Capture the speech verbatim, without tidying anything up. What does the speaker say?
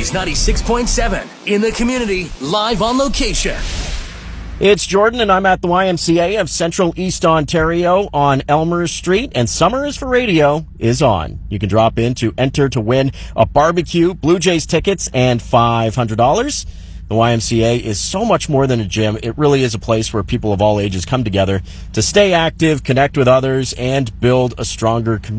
Blaze ninety-six point seven. In the community, live on location. It's Jordan, and I'm at the Y M C A of Central East Ontario on Elmer Street, and Summer is for Radio is on. You can drop in to enter to win a barbecue, Blue Jays tickets, and five hundred dollars. The Y M C A is so much more than a gym. It really is a place where people of all ages come together to stay active, connect with others, and build a stronger community.